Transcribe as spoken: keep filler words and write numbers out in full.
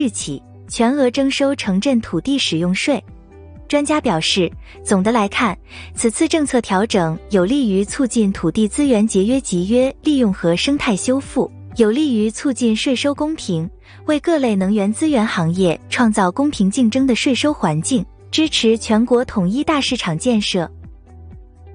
日起全额征收城镇土地使用税。专家表示，总的来看，此次政策调整有利于促进土地资源节约集约利用和生态修复，有利于促进税收公平，为各类能源资源行业创造公平竞争的税收环境，支持全国统一大市场建设。